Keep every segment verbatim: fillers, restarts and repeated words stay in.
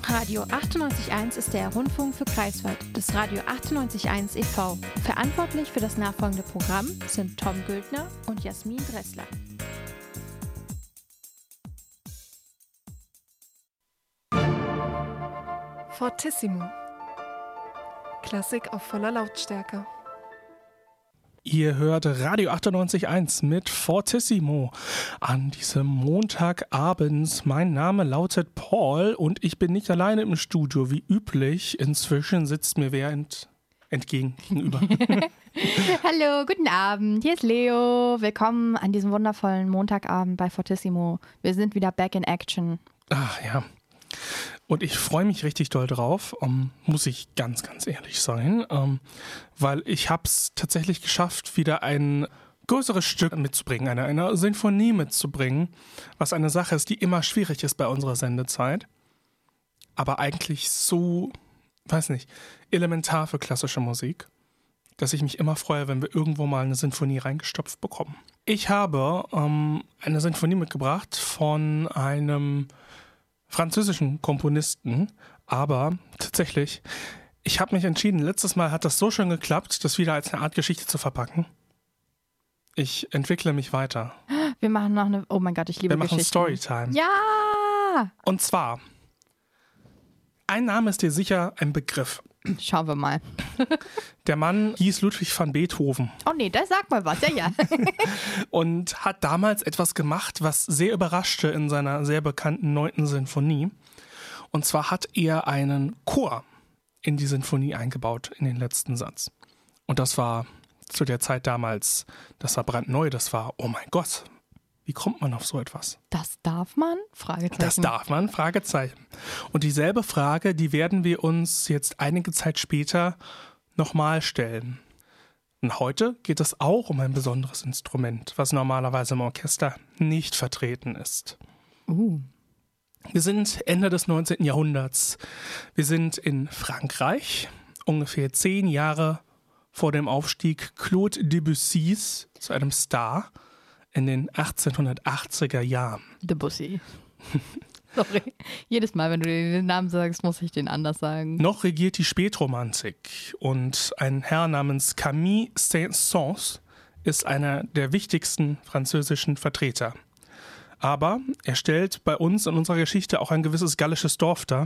Radio achtundneunzig Komma eins ist der Rundfunk für Greifswald des Radio achtundneunzig Komma eins e V Verantwortlich für das nachfolgende Programm sind Tom Güldner und Jasmin Dressler. Fortissimo. Klassik auf voller Lautstärke. Ihr hört Radio achtundneunzig Komma eins mit Fortissimo an diesem Montagabend. Mein Name lautet Paul und ich bin nicht alleine im Studio wie üblich. Inzwischen sitzt mir wer ent- entgegen gegenüber. Hallo, guten Abend. Hier ist Leo. Willkommen an diesem wundervollen Montagabend bei Fortissimo. Wir sind wieder back in action. Ach ja. Und ich freue mich richtig doll drauf, um, muss ich ganz, ganz ehrlich sein, um, weil ich habe es tatsächlich geschafft, wieder ein größeres Stück mitzubringen, eine, eine Sinfonie mitzubringen, was eine Sache ist, die immer schwierig ist bei unserer Sendezeit, aber eigentlich so, weiß nicht, elementar für klassische Musik, dass ich mich immer freue, wenn wir irgendwo mal eine Sinfonie reingestopft bekommen. Ich habe um, eine Sinfonie mitgebracht von einem französischen Komponisten, aber tatsächlich, ich habe mich entschieden, letztes Mal hat das so schön geklappt, das wieder als eine Art Geschichte zu verpacken. Ich entwickle mich weiter. Wir machen noch eine, oh mein Gott, ich liebe Wir Geschichten. machen Storytime. Ja! Und zwar, ein Name ist dir sicher ein Begriff. Schauen wir mal. Der Mann hieß Ludwig van Beethoven. Oh nee, das sag mal was, ja, ja. Und hat damals etwas gemacht, was sehr überraschte in seiner sehr bekannten neunten Sinfonie. Und zwar hat er einen Chor in die Sinfonie eingebaut, in den letzten Satz. Und das war zu der Zeit damals, das war brandneu, das war, oh mein Gott, wie kommt man auf so etwas? Das darf man? Fragezeichen. Das darf man? Fragezeichen. Und dieselbe Frage, die werden wir uns jetzt einige Zeit später nochmal stellen. Und heute geht es auch um ein besonderes Instrument, was normalerweise im Orchester nicht vertreten ist. Uh. Wir sind Ende des neunzehnten Jahrhunderts. Wir sind in Frankreich, ungefähr zehn Jahre vor dem Aufstieg Claude Debussys zu einem Star in den achtzehnhundertachtziger Jahren. Debussy. Sorry. Jedes Mal, wenn du den Namen sagst, muss ich den anders sagen. Noch regiert die Spätromantik und ein Herr namens Camille Saint-Saëns ist einer der wichtigsten französischen Vertreter. Aber er stellt bei uns in unserer Geschichte auch ein gewisses gallisches Dorf dar.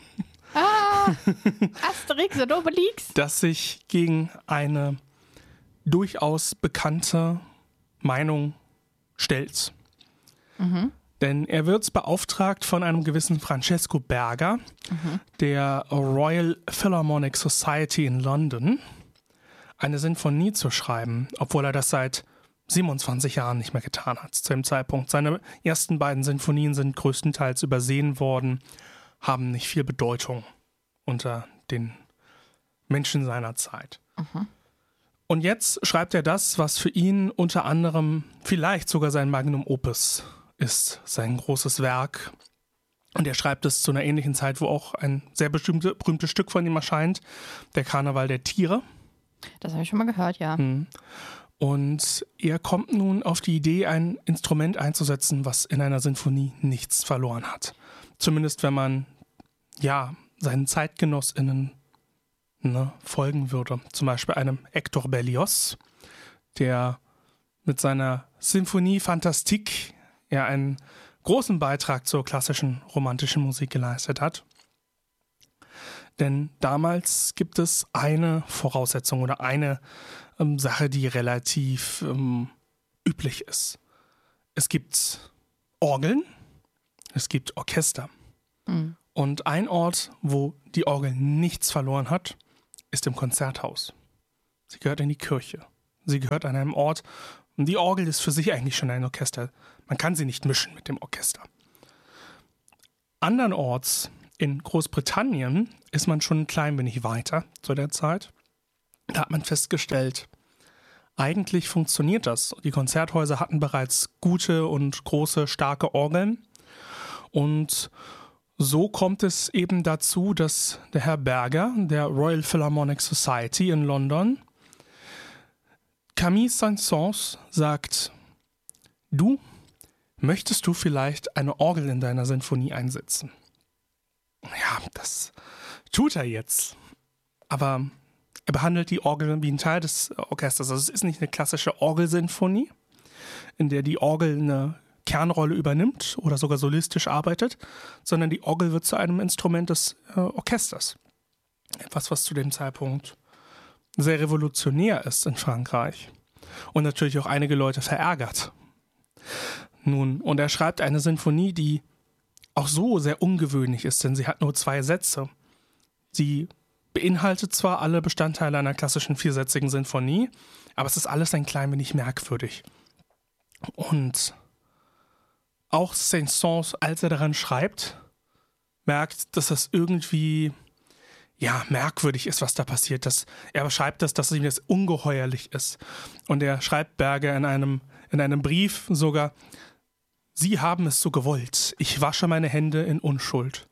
Ah, Asterix und Obelix. Das sich gegen eine durchaus bekannte Meinung stellt. Mhm. Denn er wird beauftragt von einem gewissen Francesco Berger, mhm. der Royal Philharmonic Society in London, eine Sinfonie zu schreiben, obwohl er das seit siebenundzwanzig Jahren nicht mehr getan hat zu dem Zeitpunkt. Seine ersten beiden Sinfonien sind größtenteils übersehen worden, haben nicht viel Bedeutung unter den Menschen seiner Zeit. Mhm. Und jetzt schreibt er das, was für ihn unter anderem vielleicht sogar sein Magnum Opus ist, sein großes Werk. Und er schreibt es zu einer ähnlichen Zeit, wo auch ein sehr bestimmte, berühmtes Stück von ihm erscheint, der Karneval der Tiere. Das habe ich schon mal gehört, ja. Und er kommt nun auf die Idee, ein Instrument einzusetzen, was in einer Sinfonie nichts verloren hat. Zumindest wenn man, ja, seinen ZeitgenossInnen Ne, folgen würde. Zum Beispiel einem Hector Berlioz, der mit seiner Symphonie Fantastique ja einen großen Beitrag zur klassischen romantischen Musik geleistet hat. Denn damals gibt es eine Voraussetzung oder eine ähm, Sache, die relativ ähm, üblich ist. Es gibt Orgeln, es gibt Orchester. Mhm. Und ein Ort, wo die Orgel nichts verloren hat, ist im Konzerthaus. Sie gehört in die Kirche. Sie gehört an einem Ort, und die Orgel ist für sich eigentlich schon ein Orchester. Man kann sie nicht mischen mit dem Orchester. Andernorts in Großbritannien ist man schon ein klein wenig weiter zu der Zeit. Da hat man festgestellt, eigentlich funktioniert das. Die Konzerthäuser hatten bereits gute und große, starke Orgeln. Und so kommt es eben dazu, dass der Herr Berger, der Royal Philharmonic Society in London, Camille Saint-Saëns sagt, du, möchtest du vielleicht eine Orgel in deiner Sinfonie einsetzen? ja, das tut er jetzt. Aber er behandelt die Orgel wie ein Teil des Orchesters. Also es ist nicht eine klassische Orgelsinfonie, in der die Orgel eine Kernrolle übernimmt oder sogar solistisch arbeitet, sondern die Orgel wird zu einem Instrument des äh, Orchesters. Etwas, was zu dem Zeitpunkt sehr revolutionär ist in Frankreich und natürlich auch einige Leute verärgert. Nun, und er schreibt eine Sinfonie, die auch so sehr ungewöhnlich ist, denn sie hat nur zwei Sätze. Sie beinhaltet zwar alle Bestandteile einer klassischen viersätzigen Sinfonie, aber es ist alles ein klein wenig merkwürdig. Und auch Saint-Saëns, als er daran schreibt, merkt, dass das irgendwie ja, merkwürdig ist, was da passiert. Dass, er beschreibt das, dass ihm das ungeheuerlich ist. Und er schreibt Berger in einem, in einem Brief sogar, Sie haben es so gewollt. Ich wasche meine Hände in Unschuld.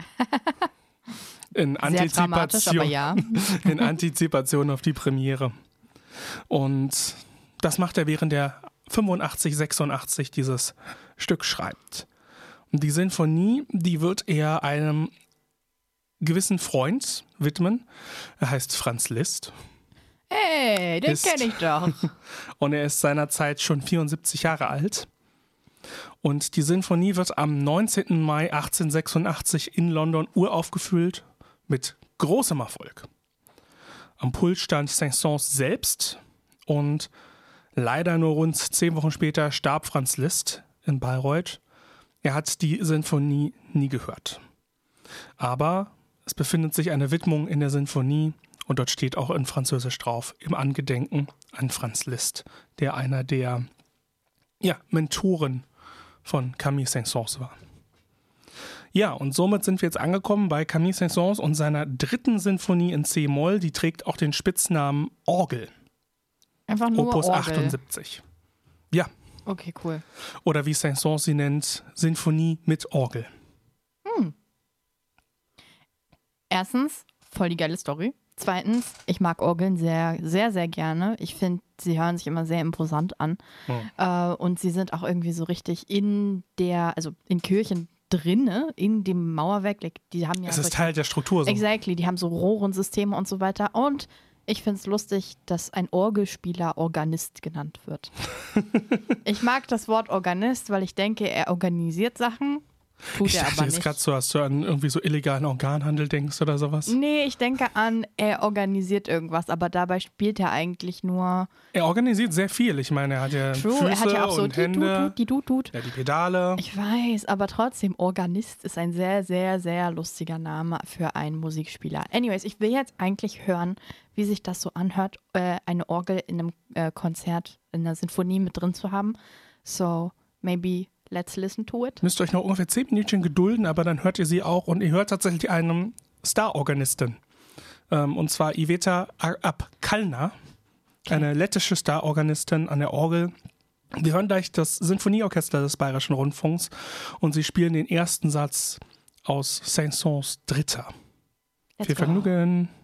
In Antizipation, aber ja. in Antizipation auf die Premiere. Und das macht er, während er fünfundachtzig, sechsundachtzig dieses Stück schreibt. Und die Sinfonie, die wird er einem gewissen Freund widmen. Er heißt Franz Liszt. Hey, den kenne ich doch. Und er ist seinerzeit schon vierundsiebzig Jahre alt. Und die Sinfonie wird am neunzehnten Mai achtzehnhundertsechsundachtzig in London uraufgeführt mit großem Erfolg. Am Pult stand Saint-Saëns selbst und leider nur rund zehn Wochen später starb Franz Liszt in Bayreuth. Er hat die Sinfonie nie gehört. Aber es befindet sich eine Widmung in der Sinfonie und dort steht auch in Französisch drauf, im Angedenken an Franz Liszt, der einer der ja, Mentoren von Camille Saint-Saëns war. Ja, und somit sind wir jetzt angekommen bei Camille Saint-Saëns und seiner dritten Sinfonie in C-Moll. Die trägt auch den Spitznamen Orgel. Einfach nur Opus Orgel. achtundsiebzig. Ja. Okay, cool. Oder wie Saint-Saëns sie nennt, Sinfonie mit Orgel. Hm. Erstens, voll die geile Story. Zweitens, ich mag Orgeln sehr, sehr, sehr gerne. Ich finde, sie hören sich immer sehr imposant an. Hm. Äh, und sie sind auch irgendwie so richtig in der, also in Kirchen drinne, in dem Mauerwerk. Like, die haben ja Es ist solche- Teil der Struktur. So. Exactly, die haben so Rohrensysteme und so weiter. Und ich finde es lustig, dass ein Orgelspieler Organist genannt wird. Ich mag das Wort Organist, weil ich denke, er organisiert Sachen. Tut Ich er dachte aber jetzt nicht. gerade so, dass du an irgendwie so illegalen Organhandel denkst oder sowas. Nee, ich denke an, er organisiert irgendwas, aber dabei spielt er eigentlich nur. Er organisiert sehr viel. Ich meine, er hat ja True, Füße er hat ja auch so und die Hände, Tut, die Tut, Tut. ja, die Pedale. Ich weiß, aber trotzdem, Organist ist ein sehr, sehr, sehr lustiger Name für einen Musikspieler. Anyways, ich will jetzt eigentlich hören, wie sich das so anhört, äh, eine Orgel in einem äh, Konzert, in einer Sinfonie mit drin zu haben. So, maybe let's listen to it. Müsst ihr euch noch ungefähr zehn Minütchen gedulden, aber dann hört ihr sie auch und ihr hört tatsächlich einen Star-Organistin. Ähm, und zwar Iveta Apkalna, eine lettische Star-Organistin an der Orgel. Wir hören gleich das Sinfonieorchester des Bayerischen Rundfunks und sie spielen den ersten Satz aus Saint-Saëns Dritter. Let's Viel go. Vergnügen.